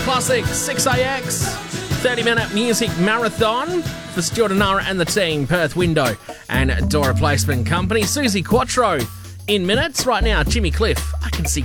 Classic 6AX 30-minute music marathon for Stuart and Nara and the team, Perth Window and Door Replacement Company. Susie Quattro in minutes. Right now, Jimmy Cliff, I Can See